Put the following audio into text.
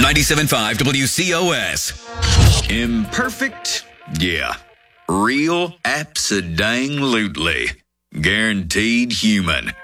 97.5 WCOS. Imperfect? Yeah. Real? Abso-dang-lutely. Guaranteed human.